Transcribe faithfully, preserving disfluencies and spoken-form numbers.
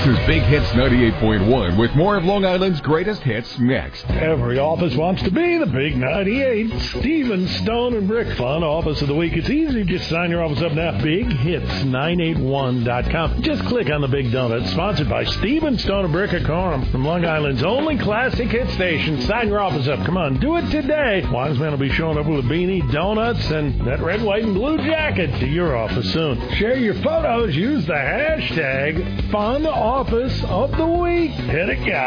is Big Hits ninety-eight point one with more of Long Island's greatest hits next. Every office wants to be the Big ninety-eight. Stephen Stone and Brick Fun, Office of the Week. It's easy. Just sign your office up now. big hits nine eight one dot com. Just click on the big donut. Sponsored by Stephen Stone and Brick of Coram from Long Island's only classic hit station. Sign your office up. Come on, do it today. Wise Man will be showing up with a beanie, donuts, and that red, white, and blue jacket to your office soon. Share your photos. Use the hashtag Fun Office of the Week. Hit it, guys.